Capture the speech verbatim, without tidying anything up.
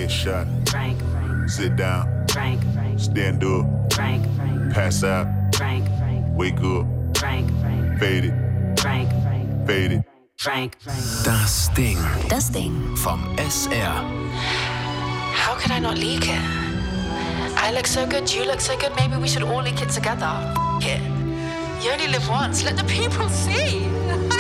Headshot. Frank, Frank. Sit down. Frank, Frank. Stand up. Frank, Frank. Pass out. Frank, Frank. Wake up. Frank, Frank. Fade it. Frank, Frank. Fade it. Frank, Frank. Das Ding. Das Ding. Vom S R. How could I not leak it? I look so good, you look so good, maybe we should all leak it together. F- it. You only live once, let the people see.